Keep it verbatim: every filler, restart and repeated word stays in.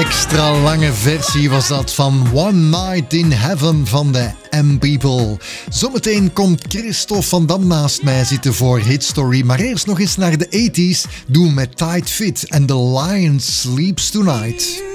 extra lange versie was dat van One Night in Heaven van de M-People. Zometeen komt Christophe van Dam naast mij zitten voor Hit Story. Maar eerst nog eens naar de tachtiger. Doe met Tight Fit en The Lion Sleeps Tonight.